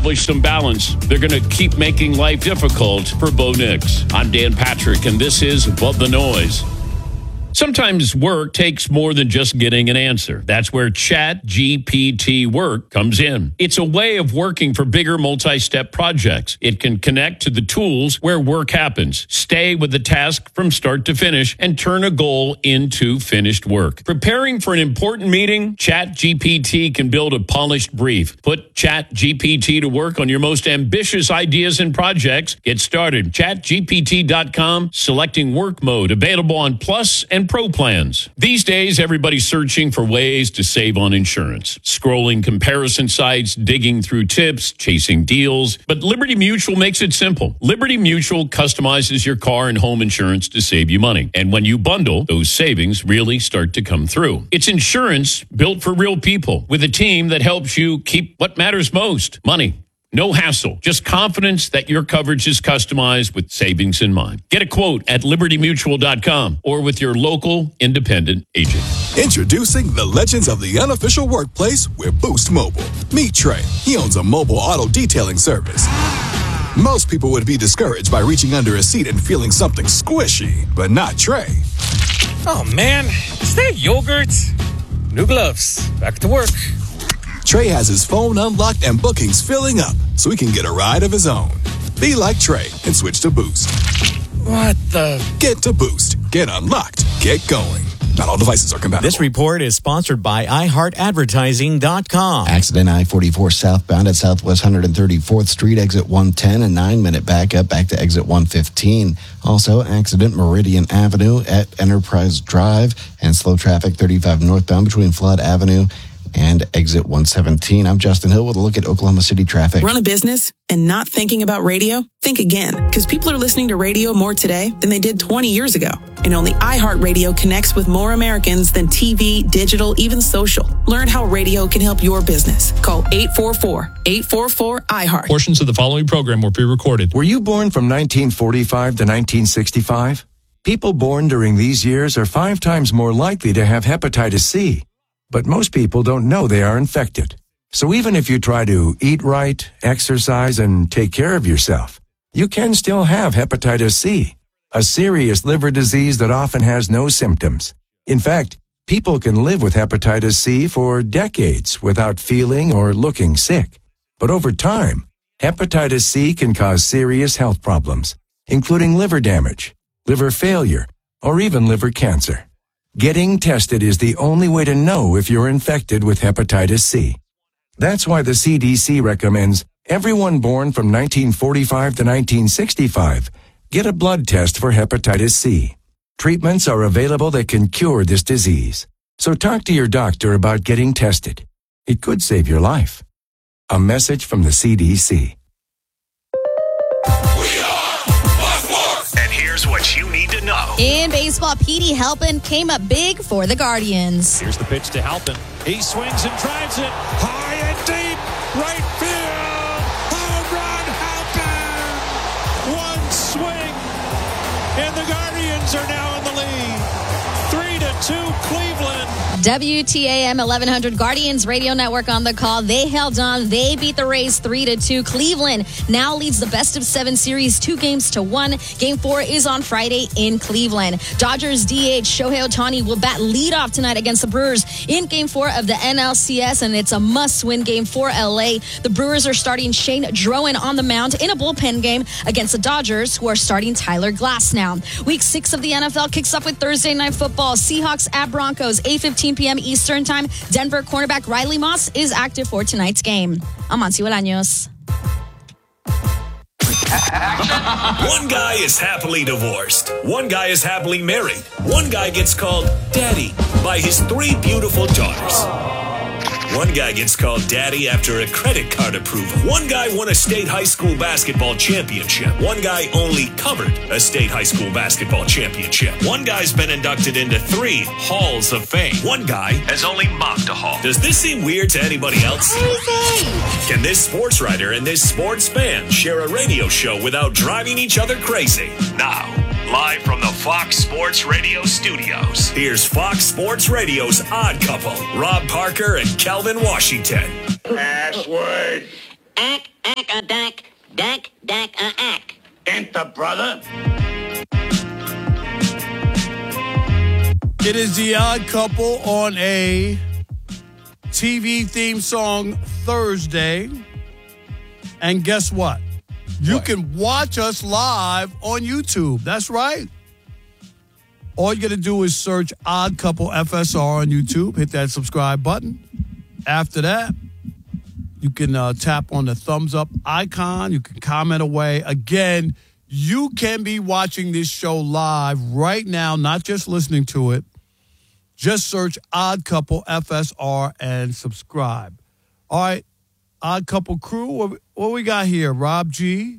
establish some balance. They're going to keep making life difficult for Bo Nix. I'm Dan Patrick, and this is Above the Noise. Sometimes work takes more than just getting an answer. That's where ChatGPT Work comes in. It's a way of working for bigger multi-step projects. It can connect to the tools where work happens, stay with the task from start to finish, and turn a goal into finished work. Preparing for an important meeting, ChatGPT can build a polished brief. Put ChatGPT to work on your most ambitious ideas and projects. Get started. ChatGPT.com, selecting work mode, available on Plus and Pro plans. These days, everybody's searching for ways to save on insurance. Scrolling comparison sites, digging through tips, chasing deals. But Liberty Mutual makes it simple. Liberty Mutual customizes your car and home insurance to save you money. And when you bundle, those savings really start to come through. It's insurance built for real people with a team that helps you keep what matters most, money. No hassle, just confidence that your coverage is customized with savings in mind. Get a quote at libertymutual.com or with your local independent agent. Introducing the legends of the unofficial workplace with Boost Mobile. Meet Trey. He owns a mobile auto detailing service. Most people would be discouraged by reaching under a seat and feeling something squishy, but not Trey. Oh man, is that yogurt? New gloves. Back to work. Trey has his phone unlocked and bookings filling up so he can get a ride of his own. Be like Trey and switch to Boost. What the? Get to Boost. Get unlocked. Get going. Not all devices are compatible. This report is sponsored by iHeartAdvertising.com. Accident I-44 southbound at Southwest 134th Street, exit 110, a 9-minute backup back to exit 115. Also, accident Meridian Avenue at Enterprise Drive and slow traffic 35 northbound between Flood Avenue and exit 117. I'm Justin Hill with a look at Oklahoma City traffic. Run a business and not thinking about radio? Think again, because people are listening to radio more today than they did 20 years ago. And only iHeartRadio connects with more Americans than TV, digital, even social. Learn how radio can help your business. Call 844-844-iHeart. Portions of the following program were pre-recorded. Were you born from 1945 to 1965? People born during these years are 5 times more likely to have hepatitis C. But most people don't know they are infected. So even if you try to eat right, exercise, and take care of yourself, you can still have hepatitis C, a serious liver disease that often has no symptoms. In fact, people can live with hepatitis C for decades without feeling or looking sick. But over time, hepatitis C can cause serious health problems, including liver damage, liver failure, or even liver cancer. Getting tested is the only way to know if you're infected with hepatitis C. That's why the CDC recommends everyone born from 1945 to 1965 get a blood test for hepatitis C. Treatments are available that can cure this disease. So talk to your doctor about getting tested. It could save your life. A message from the CDC. Here's what you need to know. In baseball, Petey Halpin came up big for the Guardians. Here's the pitch to Halpin. He swings and drives it high and deep. Right field. Home run, Halpin. One swing, and the Guardians are now in the lead. 3-2 Cleveland. WTAM 1100 Guardians Radio Network on the call. They held on. They beat the Rays 3-2. Cleveland now leads the best of 7 series 2-1. Game 4 is on Friday in Cleveland. Dodgers DH Shohei Ohtani will bat leadoff tonight against the Brewers in Game 4 of the NLCS, and it's a must-win game for LA. The Brewers are starting Shane Drowan on the mound in a bullpen game against the Dodgers, who are starting Tyler Glasnow. Week 6 of the NFL kicks off with Thursday Night Football. Seahawks at Broncos, 8:15 p.m. Eastern Time. Denver cornerback Riley Moss is active for tonight's game. I'm Monty Bolaños. One guy is happily divorced. One guy is happily married. One guy gets called Daddy by his 3 beautiful daughters. One guy gets called Daddy after a credit card approval. One guy won a state high school basketball championship. One guy only covered a state high school basketball championship. One guy's been inducted into 3 halls of fame. One guy has only mocked a hall. Does this seem weird to anybody else? Can this sports writer and this sports fan share a radio show without driving each other crazy? Now, live from the Fox Sports Radio studios, here's Fox Sports Radio's odd couple, Rob Parker and Calvin Washington. Password. Ack. Enter, brother. It is the Odd Couple on a TV theme song Thursday. And guess what? You can watch us live on YouTube. That's right. All you got to do is search Odd Couple FSR on YouTube. Hit that subscribe button. After that, you can tap on the thumbs up icon. You can comment away. Again, you can be watching this show live right now, not just listening to it. Just search Odd Couple FSR and subscribe. All right, Odd Couple crew, what we got here? Rob G,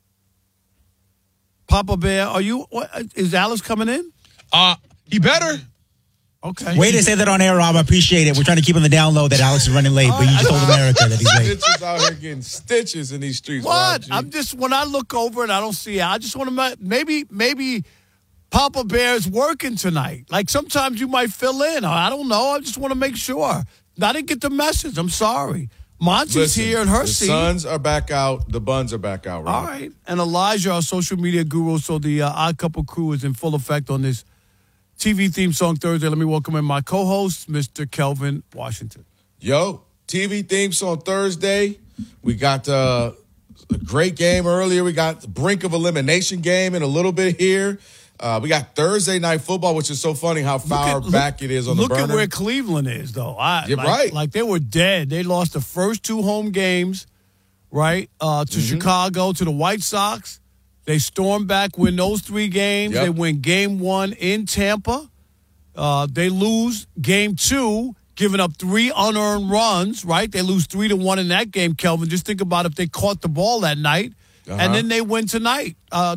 Papa Bear, is Alex coming in? He better. Okay. Way to say that on air, Rob. I appreciate it. We're trying to keep on the down low that Alex is running late, but you just told America that he's late. Stitches out here getting stitches in these streets. What? I'm just, when I look over and I don't see it, I just want to, maybe Papa Bear's working tonight. Like sometimes you might fill in. I don't know. I just want to make sure. I didn't get the message. I'm sorry. Monty's here in her seat. The Suns are back out. The Buns are back out. Right? All right. And Elijah, our social media guru. So the Odd Couple crew is in full effect on this TV theme song Thursday. Let me welcome in my co-host, Mr. Kelvin Washington. Yo, TV theme song Thursday. We got a great game earlier. We got the brink of elimination game in a little bit here. We got Thursday night football, which is so funny how far back it is on the burner. Look at where Cleveland is, though. You're right. Like they were dead. They lost the first two home games, right, to Chicago, to the White Sox. They storm back, win those three games. Yep. They win game one in Tampa. They lose game two, giving up 3 unearned runs, right? They lose 3-1 in that game, Kelvin. Just think about if they caught the ball that night. And then they win today,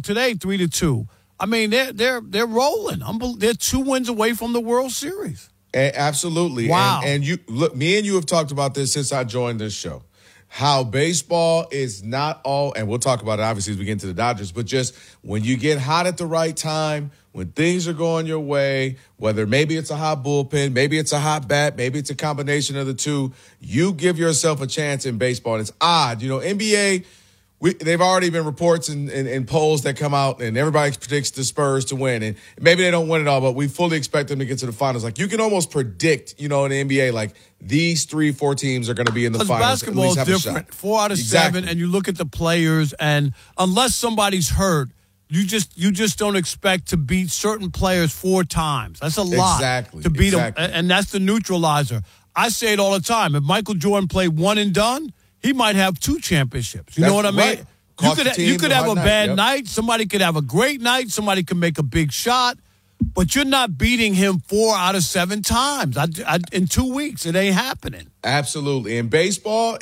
3-2. I mean, they're rolling. They're 2 wins away from the World Series. Absolutely. Wow. And you look, me and you have talked about this since I joined this show. How baseball is not all, and we'll talk about it obviously as we get into the Dodgers, but just when you get hot at the right time, when things are going your way, whether maybe it's a hot bullpen, maybe it's a hot bat, maybe it's a combination of the two, you give yourself a chance in baseball. And it's odd. You know, NBA, they've already been reports and polls that come out, and everybody predicts the Spurs to win. And maybe they don't win it all, but we fully expect them to get to the finals. Like, you can almost predict, you know, in the NBA, like, these 3-4 teams are going to be in the finals. Basketball is different. 4 out of 7, and you look at the players, and unless somebody's hurt, you just don't expect to beat certain players 4 times. That's a lot to beat them, and that's the neutralizer. I say it all the time. If Michael Jordan played one and done, he might have 2 championships. You know what I mean? You could have a bad night. Somebody could have a great night. Somebody could make a big shot. But you're not beating him 4 out of 7 times. In 2 weeks, it ain't happening. Absolutely. In baseball,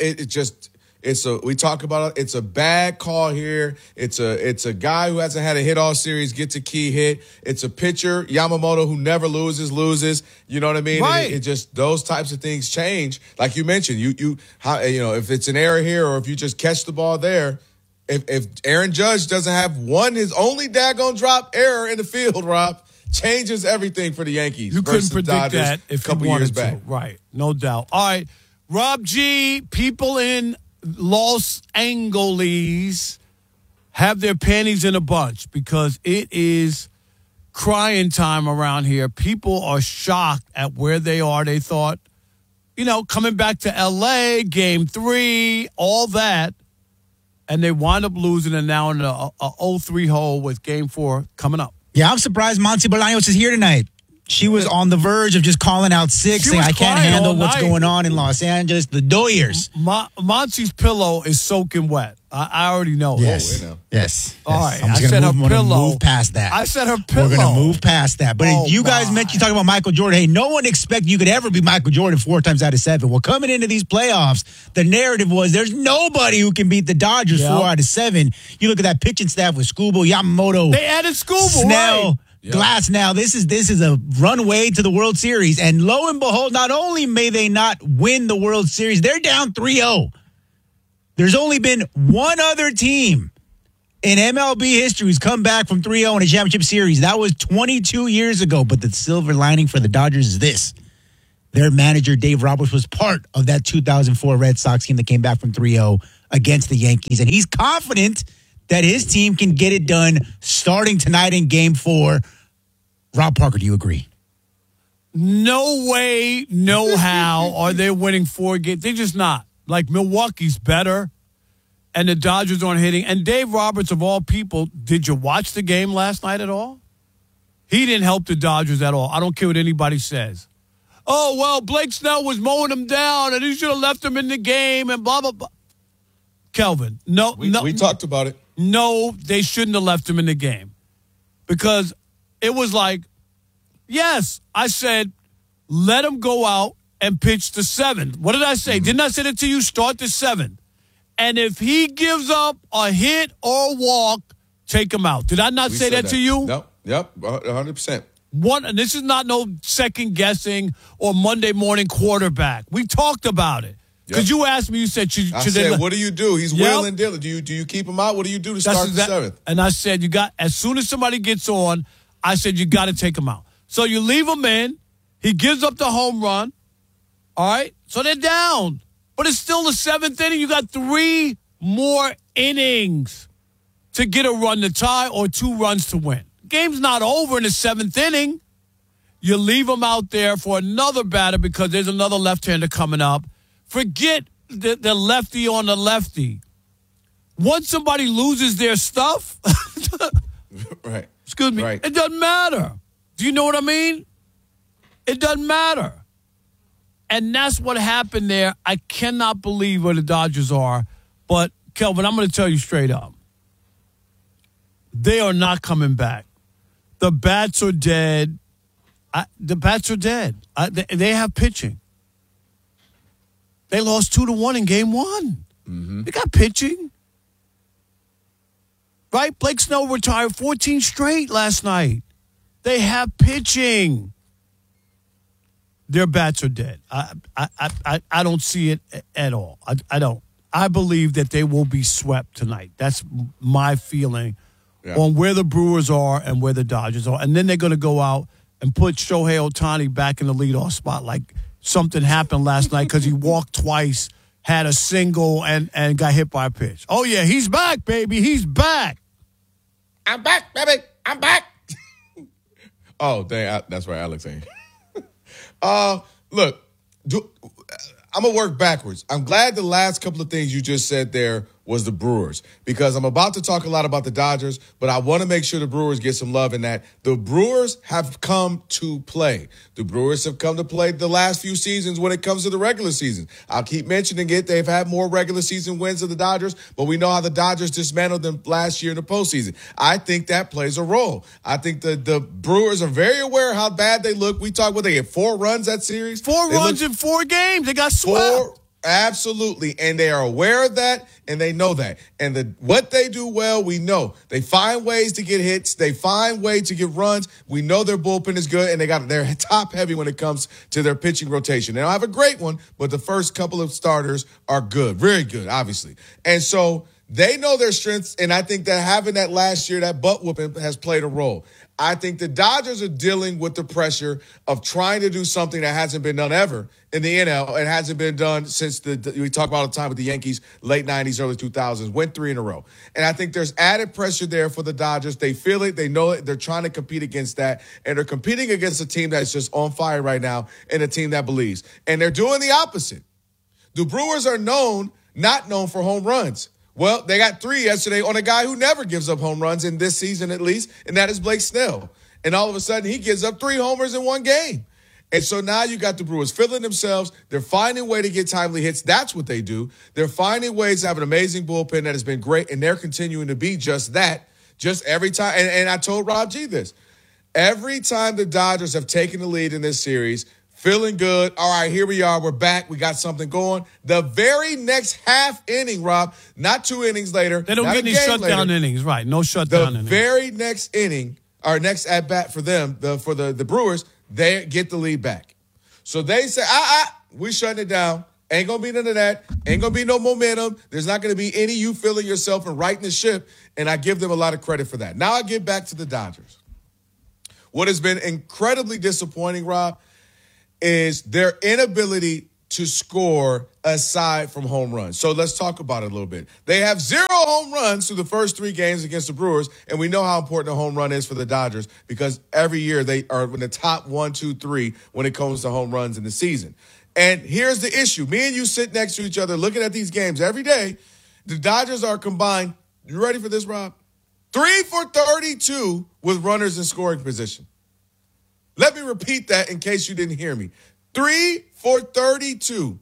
we talk about it. It's a bad call here. It's a guy who hasn't had a hit all series gets a key hit. It's a pitcher, Yamamoto, who never loses. You know what I mean? Right. It just, those types of things change. Like you mentioned, if it's an error here or if you just catch the ball there, if Aaron Judge doesn't have his only daggone drop error in the field, Rob, changes everything for the Yankees. You couldn't predict Dodgers that if a couple you wanted years back. to. Right, no doubt. All right, Rob G, people in Los Angeles have their panties in a bunch because it is crying time around here. People are shocked at where they are. They thought, coming back to L.A., Game 3, all that, and they wind up losing and now in a 0-3 hole with Game 4 coming up. Yeah, I'm surprised Monty Bolaños is here tonight. She was on the verge of just calling out sick, saying, I can't handle what's going on in Los Angeles. The Doyers. Monty's pillow is soaking wet. I already know. Yes. Yes. All right. I said her pillow. Move past that. I said her pillow. We're going to move past that. But you guys mentioned, you talking about Michael Jordan. Hey, no one expected you could ever be Michael Jordan 4 times out of 7. Well, coming into these playoffs, the narrative was there's nobody who can beat the Dodgers 4 out of 7. You look at that pitching staff with Scooble, Yamamoto. They added Scooble, Snell. right? Yep. Glass now, this is a runway to the World Series. And lo and behold, not only may they not win the World Series, they're down 3-0. There's only been one other team in MLB history who's come back from 3-0 in a championship series. That was 22 years ago. But the silver lining for the Dodgers is this. Their manager, Dave Roberts, was part of that 2004 Red Sox team that came back from 3-0 against the Yankees, and he's confident that his team can get it done starting tonight in Game 4. Rob Parker, do you agree? No way, no how are they winning 4 games. They're just not. Like, Milwaukee's better, and the Dodgers aren't hitting. And Dave Roberts, of all people, did you watch the game last night at all? He didn't help the Dodgers at all. I don't care what anybody says. Oh, well, Blake Snell was mowing them down, and he should have left them in the game, and blah, blah, blah. Kelvin, we talked about it. No, they shouldn't have left him in the game. Because it was like, yes, I said, let him go out and pitch the 7th. What did I say? Didn't I say that to you? Start the 7th. And if he gives up a hit or a walk, take him out. Did I not say that to you? No. Yep, 100%. And this is not no second guessing or Monday morning quarterback. We talked about it. Because you asked me, you said, I said, what do you do? He's wheeling dealing. Do you keep him out? What do you do to start the 7th? And I said, as soon as somebody gets on, I said, you got to take him out. So you leave him in. He gives up the home run. All right? So they're down. But it's still the 7th inning. You got 3 more innings to get a run to tie or 2 runs to win. Game's not over in the 7th inning. You leave him out there for another batter because there's another left-hander coming up. Forget the lefty on the lefty. Once somebody loses their stuff, right? Excuse me. Right. It doesn't matter. Do you know what I mean? It doesn't matter. And that's what happened there. I cannot believe where the Dodgers are. But, Kelvin, I'm going to tell you straight up. They are not coming back. The bats are dead. The bats are dead. They have pitching. They lost 2-1 in Game 1. Mm-hmm. They got pitching. Right? Blake Snell retired 14 straight last night. They have pitching. Their bats are dead. I don't see it at all. I don't. I believe that they will be swept tonight. That's my feeling on where the Brewers are and where the Dodgers are. And then they're going to go out and put Shohei Ohtani back in the leadoff spot like something happened last night because he walked twice, had a single, and got hit by a pitch. Oh, yeah, he's back, baby. He's back. I'm back, baby. I'm back. Oh, dang. That's right, Alex ain't. Look, I'm going to work backwards. I'm glad the last couple of things you just said there was the Brewers, because I'm about to talk a lot about the Dodgers, but I want to make sure the Brewers get some love in that. The Brewers have come to play. The Brewers have come to play the last few seasons when it comes to the regular season. I'll keep mentioning it. They've had more regular season wins than the Dodgers, but we know how the Dodgers dismantled them last year in the postseason. I think that plays a role. I think the Brewers are very aware of how bad they look. We talked about they had 4 runs that series. 4 runs in 4 games. They got swept. Absolutely. And they are aware of that, and they know that. And what they do well, we know. They find ways to get hits. They find ways to get runs. We know their bullpen is good, and they're top heavy when it comes to their pitching rotation. They don't have a great one, but the first couple of starters are good. Very good, obviously. And so they know their strengths, and I think that having that last year, that butt whooping has played a role. I think the Dodgers are dealing with the pressure of trying to do something that hasn't been done ever in the NL. It hasn't been done since we talk about all the time with the Yankees, late 90s, early 2000s, went 3 in a row. And I think there's added pressure there for the Dodgers. They feel it. They know it. They're trying to compete against that. And they're competing against a team that's just on fire right now and a team that believes. And they're doing the opposite. The Brewers are not known for home runs. Well, they got 3 yesterday on a guy who never gives up home runs in this season at least, and that is Blake Snell. And all of a sudden, he gives up 3 homers in 1 game. And so now you got the Brewers feeling themselves. They're finding a way to get timely hits. That's what they do. They're finding ways to have an amazing bullpen that has been great, and they're continuing to be just that, just every time. And I told Rob G this. Every time the Dodgers have taken the lead in this series, feeling good. All right, here we are. We're back. We got something going. The very next half inning, Rob, not 2 innings later. They don't get any shutdown innings, right? No shutdown innings. The very next inning, or next at-bat for them, for the Brewers, they get the lead back. So they say, we shutting it down. Ain't going to be none of that. Ain't going to be no momentum. There's not going to be any you feeling yourself and righting the ship, and I give them a lot of credit for that. Now I get back to the Dodgers. What has been incredibly disappointing, Rob, is their inability to score aside from home runs. So let's talk about it a little bit. They have 0 home runs through the first 3 games against the Brewers, and we know how important a home run is for the Dodgers because every year they are in the top 1, 2, 3 when it comes to home runs in the season. And here's the issue. Me and you sit next to each other looking at these games every day. The Dodgers are combined, you ready for this, Rob? 3 for 32 with runners in scoring position. Let me repeat that in case you didn't hear me. 3 for 32.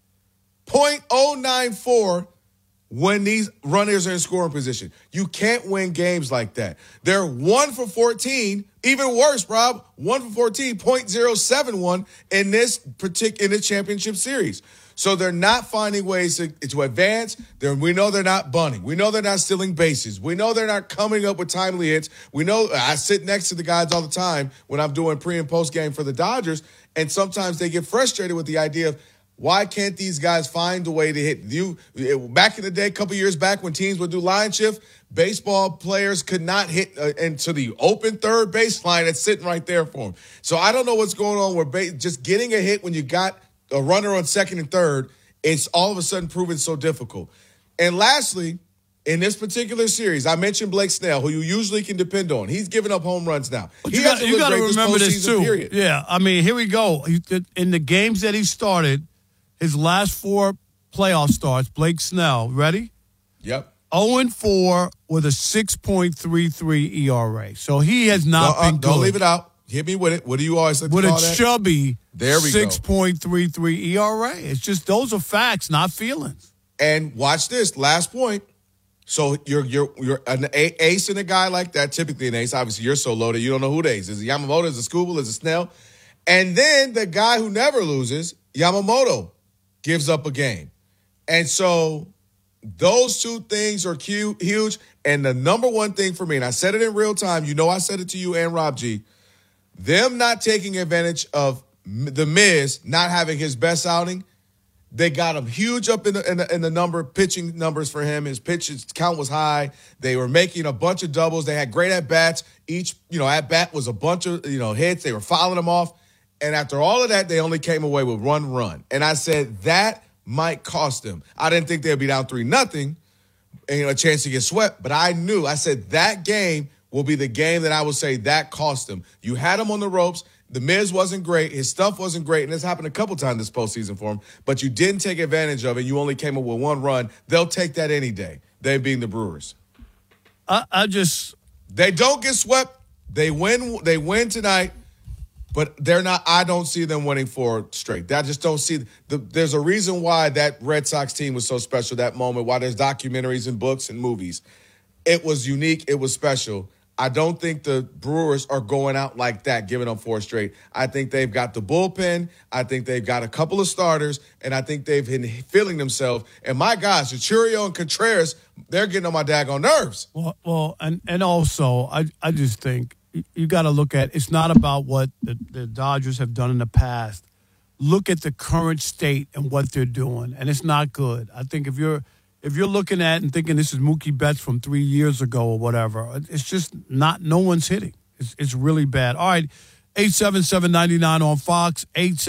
0.094 when these runners are in scoring position. You can't win games like that. They're 1 for 14. Even worse, Rob, 1 for 14, 0.071 in this championship series. So they're not finding ways to advance. We know they're not bunting. We know they're not stealing bases. We know they're not coming up with timely hits. We know I sit next to the guys all the time when I'm doing pre and post game for the Dodgers, and sometimes they get frustrated with the idea of why can't these guys find a way to hit you? Back in the day, a couple years back when teams would do line shift, baseball players could not hit into the open third baseline that's sitting right there for them. So I don't know what's going on where just getting a hit when you got a runner on second and third, it's all of a sudden proven so difficult. And lastly, in this particular series, I mentioned Blake Snell, who you usually can depend on. He's giving up home runs now. You got to remember this too. Period. Yeah, I mean, here we go. In the games that he started, his last 4 playoff starts, Blake Snell, ready? Yep. 0-4 with a 6.33 ERA. So he has not been good. Don't leave it out. Hit me with it. What do you always like to call that? With a chubby there we 6.33 ERA. It's just those are facts, not feelings. And watch this. Last point. So you're an ace in a guy like that, typically an ace. Obviously, you're so loaded, you don't know who the ace is. Is it Yamamoto? Is it Skubal? Is it Snell? And then the guy who never loses, Yamamoto, gives up a game. And so those 2 things are huge. And the number one thing for me, and I said it in real time, you know I said it to you and Rob G., them not taking advantage of the Miz not having his best outing, they got him huge up in the number pitching numbers for him. His pitches count was high. They were making a bunch of doubles. They had great at bats. Each at bat was a bunch of hits. They were fouling them off. And after all of that, they only came away with 1 run. And I said that might cost them. I didn't think they'd be down 3-0 and a chance to get swept. But I knew. I said that game will be the game that I would say that cost them. You had him on the ropes. The Miz wasn't great. His stuff wasn't great. And this happened a couple times this postseason for him. But you didn't take advantage of it. You only came up with 1 run. They'll take that any day. They being the Brewers. They don't get swept. They win tonight. But they're not. I don't see them winning 4 straight. I just don't see. There's a reason why that Red Sox team was so special that moment, why there's documentaries and books and movies. It was unique. It was special. I don't think the Brewers are going out like that, giving up 4 straight. I think they've got the bullpen. I think they've got a couple of starters, and I think they've been feeling themselves. And my gosh, Churio and Contreras, they're getting on my daggone nerves. Well, and also, I just think you got to look at, it's not about what the Dodgers have done in the past. Look at the current state and what they're doing, and it's not good. I think if you're looking at and thinking this is Mookie Betts from 3 years ago or whatever, it's just not, no one's hitting. It's really bad. All right, 877-99 on Fox,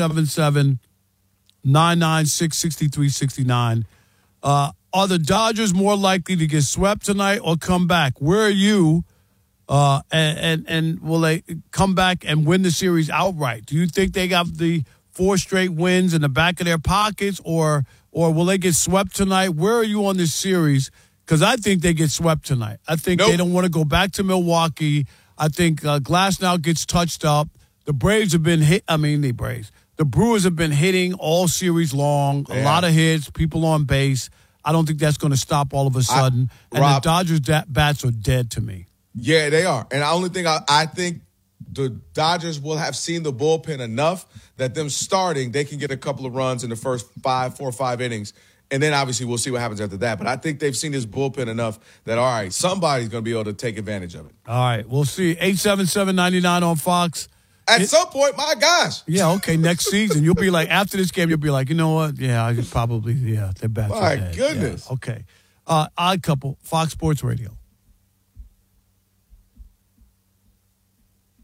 877-996-6369. Are the Dodgers more likely to get swept tonight or come back? Where are you? And will they come back and win the series outright? Do you think they got the 4 straight wins in the back of their pockets, or will they get swept tonight? Where are you on this series? Because I think they get swept tonight. I think they don't want to go back to Milwaukee. I think Glasnow gets touched up. The Braves have been hit. The Brewers have been hitting all series long. A lot of hits, people on base. I don't think that's going to stop all of a sudden. The Dodgers' bats are dead to me. Yeah, they are. And the only thing I think the Dodgers will have seen the bullpen enough that them starting, they can get a couple of runs in the first 4 or 5 innings. And then obviously we'll see what happens after that. But I think they've seen this bullpen enough that, all right, somebody's going to be able to take advantage of it. All right, we'll see. 877-99 on Fox. At some point, my gosh. Yeah, okay, next season. You'll be like, after this game, you'll be like, you know what? Yeah, I just probably, their bats are dead. My goodness. Yeah, okay. Odd Couple, Fox Sports Radio.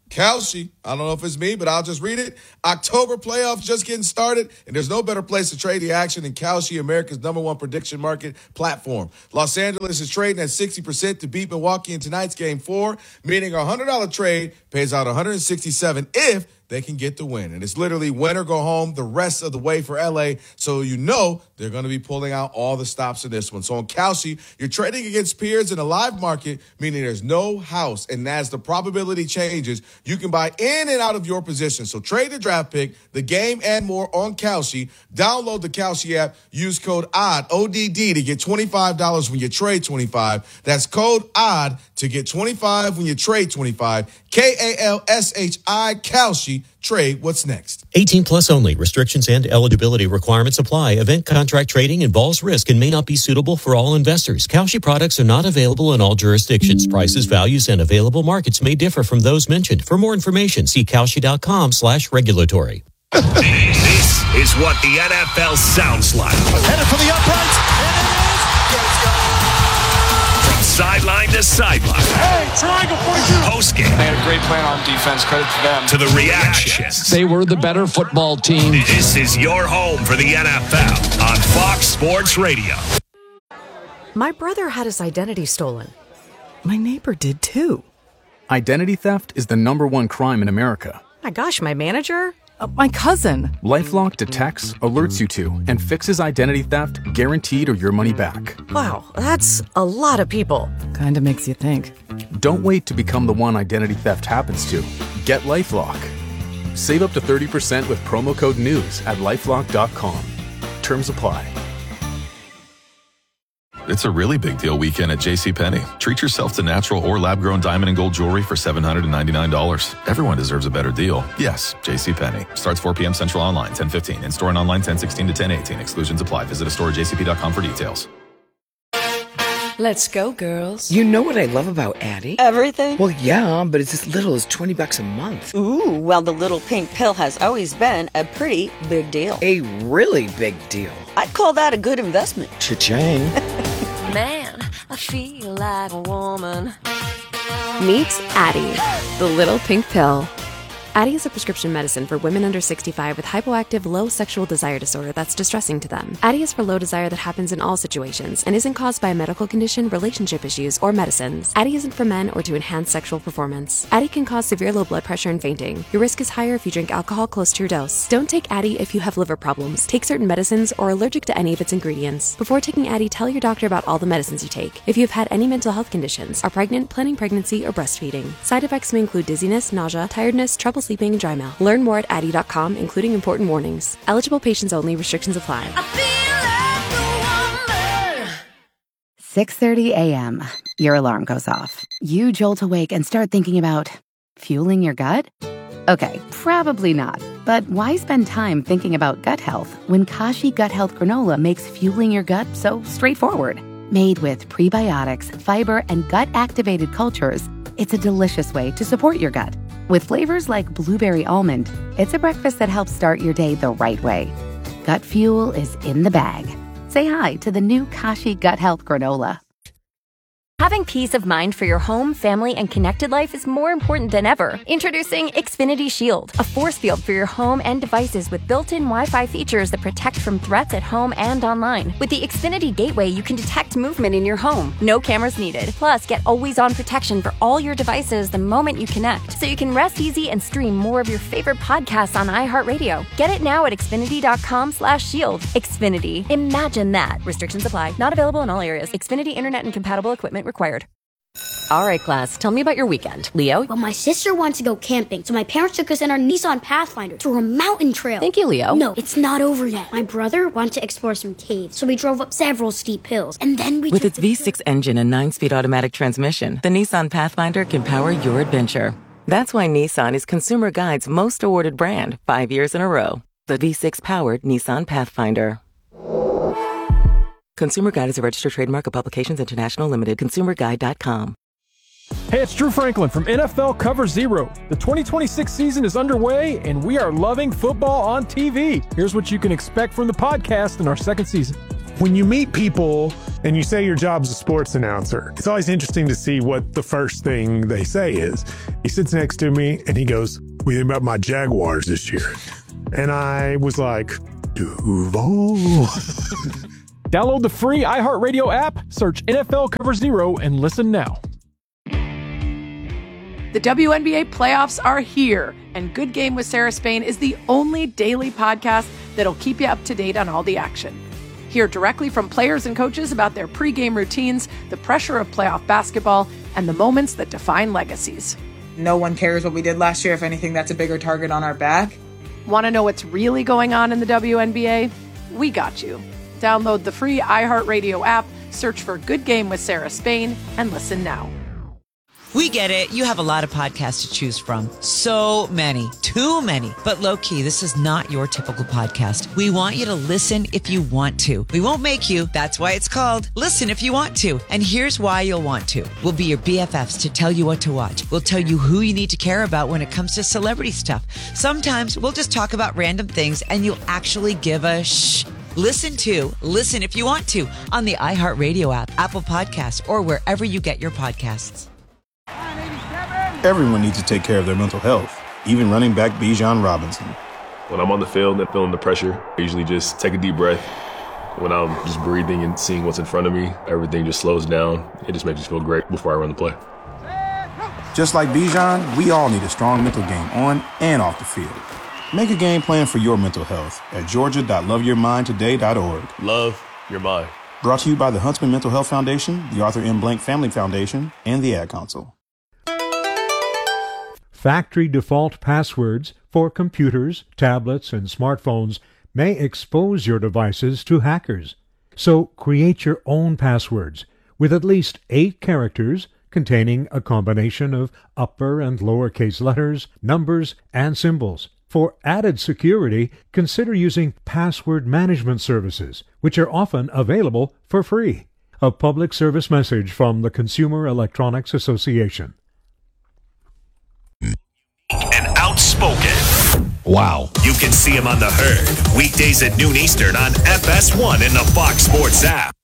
Kalshi, I don't know if it's me, but I'll just read it. October playoffs just getting started, and there's no better place to trade the action than Kalshi, America's #1 prediction market platform. Los Angeles is trading at 60% to beat Milwaukee in tonight's Game 4, meaning a $100 trade pays out $167 if they can get the win. And it's literally win or go home the rest of the way for LA, so you know they're going to be pulling out all the stops in this one. So on Kalshi, you're trading against peers in a live market, meaning there's no house. And as the probability changes, you can buy in and out of your position. So trade the draft pick, the game, and more on Kalshi. Download the Kalshi app. Use code ODD, O-D-D, to get $25 when you trade $25. That's code ODD to get $25 when you trade $25. K-A-L-S-H-I, Kalshi. Trade what's next. 18 plus only. Restrictions and eligibility requirements apply. Event contract trading involves risk and may not be suitable for all investors. Kalshi products are not available in all jurisdictions. Prices, values, and available markets may differ from those mentioned. For more information, see Kalshi.com/regulatory. This is what the NFL sounds like. Headed for the uprights, and it is. From sideline to sideline. Hey, triangle 42. Post game. They had a great plan on defense. Credit to them. To the reactions. They were the better football team. This is your home for the NFL on Fox Sports Radio. My brother had his identity stolen. My neighbor did too. Identity theft is the #1 crime in America. My gosh, my manager? My cousin. LifeLock detects, alerts you to, and fixes identity theft guaranteed or your money back. Wow, that's a lot of people. Kinda makes you think. Don't wait to become the one identity theft happens to. Get LifeLock. Save up to 30% with promo code NEWS at LifeLock.com. Terms apply. It's a really big deal weekend at JCPenney. Treat yourself to natural or lab-grown diamond and gold jewelry for $799. Everyone deserves a better deal. Yes, JCPenney. Starts 4 p.m. Central online, 10:15. In-store and online, 10:16 to 10:18. Exclusions apply. Visit a store at jcp.com for details. Let's go, girls. You know what I love about Addie? Everything? Well, yeah, but it's as little as $20 a month. Ooh, well, the little pink pill has always been a pretty big deal. A really big deal. I'd call that a good investment. Cha-ching. Man, I feel like a woman. Meet Addie, the little pink pill. Addie is a prescription medicine for women under 65 with hypoactive low sexual desire disorder that's distressing to them. Addie is for low desire that happens in all situations and isn't caused by a medical condition, relationship issues, or medicines. Addie isn't for men or to enhance sexual performance. Addie can cause severe low blood pressure and fainting. Your risk is higher if you drink alcohol close to your dose. Don't take Addie if you have liver problems, take certain medicines, or are allergic to any of its ingredients. Before taking Addie, tell your doctor about all the medicines you take. If you have had any mental health conditions, are pregnant, planning pregnancy, or breastfeeding. Side effects may include dizziness, nausea, tiredness, trouble sleeping, and dry mouth. Learn more at Addie.com, including important warnings. Eligible patients only. Restrictions apply. 6:30 a.m. Your alarm goes off. You jolt awake and start thinking about fueling your gut? Okay, probably not. But why spend time thinking about gut health when Kashi Gut Health Granola makes fueling your gut so straightforward? Made with prebiotics, fiber, and gut-activated cultures, it's a delicious way to support your gut. With flavors like blueberry almond, it's a breakfast that helps start your day the right way. Gut fuel is in the bag. Say hi to the new Kashi Gut Health Granola. Having peace of mind for your home, family, and connected life is more important than ever. Introducing Xfinity Shield, a force field for your home and devices with built-in Wi-Fi features that protect from threats at home and online. With the Xfinity Gateway, you can detect movement in your home. No cameras needed. Plus, get always-on protection for all your devices the moment you connect, so you can rest easy and stream more of your favorite podcasts on iHeartRadio. Get it now at Xfinity.com/shield. Xfinity. Imagine that. Restrictions apply. Not available in all areas. Xfinity Internet and compatible equipment required. All right, class, tell me about your weekend. Leo? Well, my sister wants to go camping, so my parents took us in our Nissan Pathfinder through a mountain trail. Thank you, Leo. No, it's not over yet. My brother wanted to explore some caves, so we drove up several steep hills, and then we With its V6 engine and 9-speed automatic transmission, the Nissan Pathfinder can power your adventure. That's why Nissan is Consumer Guide's most awarded brand 5 years in a row. The V6-powered Nissan Pathfinder. Consumer Guide is a registered trademark of Publications International Limited. ConsumerGuide.com. Hey, it's Drew Franklin from NFL Cover Zero. The 2026 season is underway, and we are loving football on TV. Here's what you can expect from the podcast in our second season. When you meet people and you say your job's a sports announcer, it's always interesting to see what the first thing they say is. He sits next to me and he goes, "What do you think about my Jaguars this year?" And I was like, Duval. Download the free iHeartRadio app, search NFL Cover Zero, and listen now. The WNBA playoffs are here, and Good Game with Sarah Spain is the only daily podcast that'll keep you up to date on all the action. Hear directly from players and coaches about their pregame routines, the pressure of playoff basketball, and the moments that define legacies. No one cares what we did last year. If anything, that's a bigger target on our back. Want to know what's really going on in the WNBA? We got you. Download the free iHeartRadio app, search for Good Game with Sarah Spain, and listen now. We get it. You have a lot of podcasts to choose from. So many. Too many. But low-key, this is not your typical podcast. We want you to listen if you want to. We won't make you. That's why it's called Listen If You Want To. And here's why you'll want to. We'll be your BFFs to tell you what to watch. We'll tell you who you need to care about when it comes to celebrity stuff. Sometimes we'll just talk about random things and you'll actually give a shh. Listen If You Want To on the iHeartRadio app, Apple Podcasts, or wherever you get your podcasts. Everyone needs to take care of their mental health, even running back Bijan Robinson. When I'm on the field and feeling the pressure, I usually just take a deep breath. When I'm just breathing and seeing what's in front of me, everything just slows down. It just makes me feel great before I run the play. Just like Bijan, we all need a strong mental game on and off the field. Make a game plan for your mental health at georgia.loveyourmindtoday.org. Love your mind. Brought to you by the Huntsman Mental Health Foundation, the Arthur M. Blank Family Foundation, and the Ad Council. Factory default passwords for computers, tablets, and smartphones may expose your devices to hackers. So create your own passwords with at least 8 characters containing a combination of upper and lowercase letters, numbers, and symbols. For added security, consider using password management services, which are often available for free. A public service message from the Consumer Electronics Association. And outspoken. Wow. You can see him on The Herd, weekdays at noon Eastern on FS1 in the Fox Sports app.